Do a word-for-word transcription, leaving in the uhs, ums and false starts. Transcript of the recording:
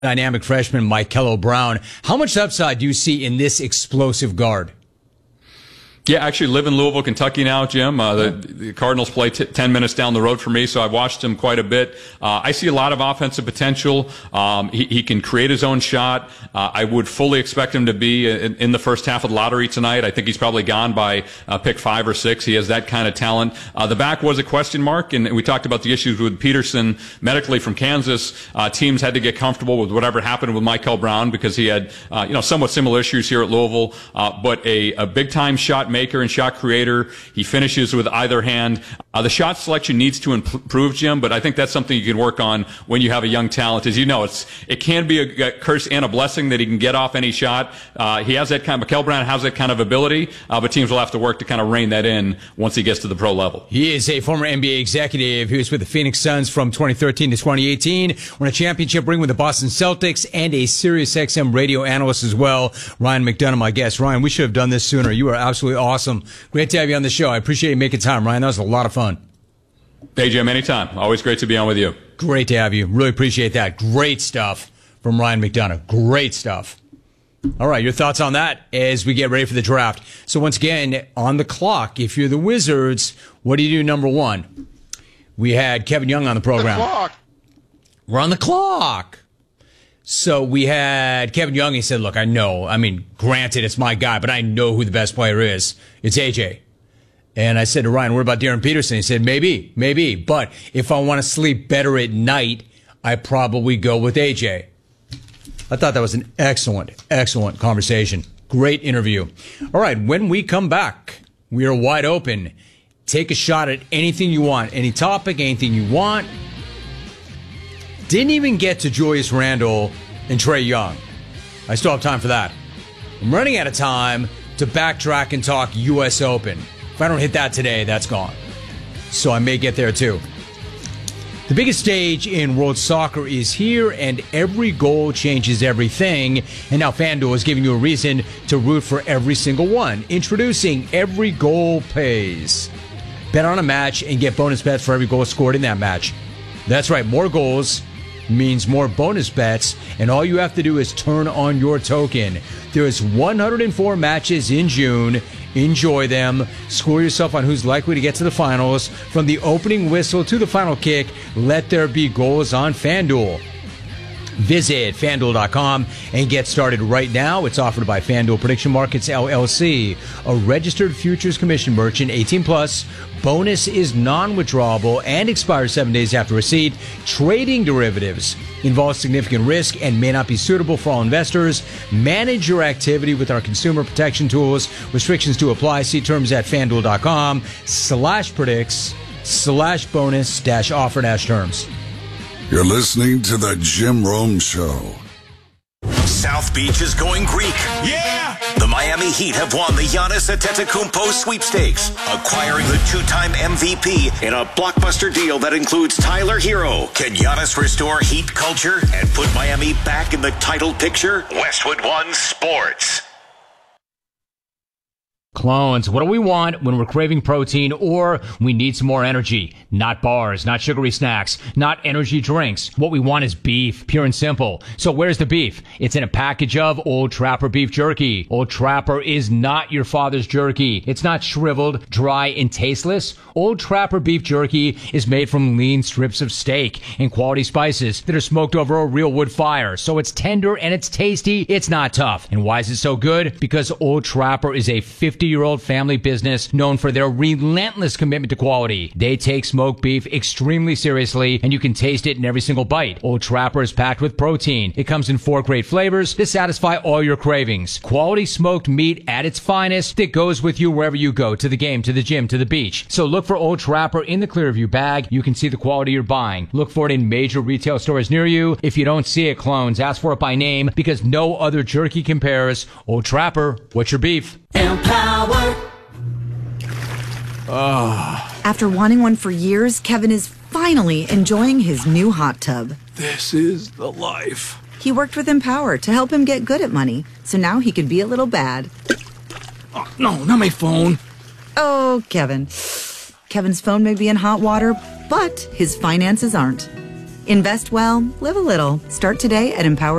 dynamic freshman, Michael Brown. How much upside do you see in this explosive guard? Yeah, actually live in Louisville, Kentucky now, Jim. Uh, the, the Cardinals play t- ten minutes down the road from me, so I've watched him quite a bit. Uh, I see a lot of offensive potential. Um, he, he can create his own shot. Uh, I would fully expect him to be in, in the first half of the lottery tonight. I think he's probably gone by uh, pick five or six. He has that kind of talent. Uh, the back was a question mark, and we talked about the issues with Peterson medically from Kansas. Uh, teams had to get comfortable with whatever happened with Michael Brown because he had, uh, you know, somewhat similar issues here at Louisville. Uh, but a, a big-time shot maker and shot creator. He finishes with either hand. Uh, the shot selection needs to improve, Jim, but I think that's something you can work on when you have a young talent. As you know, it's it can be a, a curse and a blessing that he can get off any shot. Uh, he has that kind of, Michael Brown has that kind of ability, uh, but teams will have to work to kind of rein that in once he gets to the pro level. He is a former N B A executive. He was with the Phoenix Suns from twenty thirteen to twenty eighteen. Won a championship ring with the Boston Celtics and a Sirius X M radio analyst as well. Ryan McDonough, my guest. Ryan, we should have done this sooner. You are absolutely awesome. Great to have you on the show. I appreciate you making time, Ryan. That was a lot of fun. Hey, Jim, anytime. Always great to be on with you. Great to have you. Really appreciate that. Great stuff from Ryan McDonough. Great stuff. All right, your thoughts on that as we get ready for the draft. So once again, on the clock, if you're the Wizards, what do you do number one? We had Kevin Young on the program. The clock. We're on the clock. So we had Kevin Young. He said, look, I know. I mean, granted, it's my guy, but I know who the best player is. It's A J. And I said to Ryan, what about Darren Peterson? He said, maybe, maybe. But if I want to sleep better at night, I probably go with A J. I thought that was an excellent, excellent conversation. Great interview. All right, when we come back, we are wide open. Take a shot at anything you want, any topic, anything you want. Didn't even get to Julius Randle and Trae Young. I still have time for that. I'm running out of time to backtrack and talk U S Open. If I don't hit that today, that's gone. So I may get there too. The biggest stage in world soccer is here, and every goal changes everything. And now FanDuel is giving you a reason to root for every single one. Introducing Every Goal Pays. Bet on a match and get bonus bets for every goal scored in that match. That's right, more goals means more bonus bets, and all you have to do is turn on your token. There's one hundred four matches in June. Enjoy them. Score yourself on who's likely to get to the finals. From the opening whistle to the final kick, let there be goals on FanDuel. Visit FanDuel dot com and get started right now. It's offered by FanDuel Prediction Markets, L L C, a registered futures commission merchant, eighteen plus. Bonus is non-withdrawable and expires seven days after receipt. Trading derivatives involves significant risk and may not be suitable for all investors. Manage your activity with our consumer protection tools. Restrictions to apply. See terms at FanDuel dot com slash predicts slash bonus dash offer dash terms. You're listening to the Jim Rome Show. South Beach is going Greek. Yeah! The Miami Heat have won the Giannis Antetokounmpo sweepstakes, acquiring the two-time M V P in a blockbuster deal that includes Tyler Hero. Can Giannis restore Heat culture and put Miami back in the title picture? Westwood One Sports. Clones, what do we want when we're craving protein or we need some more energy? Not bars, not sugary snacks, not energy drinks. What we want is beef, pure and simple. So where's the beef? It's in a package of Old Trapper beef jerky. Old Trapper is not your father's jerky. It's not shriveled, dry, and tasteless. Old Trapper beef jerky is made from lean strips of steak and quality spices that are smoked over a real wood fire. So it's tender and it's tasty. It's not tough. And why is it so good? Because Old Trapper is a fifty-year-old family business known for their relentless commitment to quality. They take smoked beef extremely seriously, and you can taste it in every single bite. Old Trapper is packed with protein. It comes in four great flavors to satisfy all your cravings. Quality smoked meat at its finest that goes with you wherever you go, to the game, to the gym, to the beach. So look for Old Trapper in the Clearview bag. You can see the quality you're buying. Look for it in major retail stores near you. If you don't see it, clones, ask for it by name, because no other jerky compares. Old Trapper, what's your beef? Empower. Oh. After wanting one for years, Kevin is finally enjoying his new hot tub. This is the life. He worked with Empower to help him get good at money, so now he can be a little bad. Oh, no, not my phone. Oh, Kevin. Kevin's phone may be in hot water, but his finances aren't. Invest well, live a little. Start today at Empower.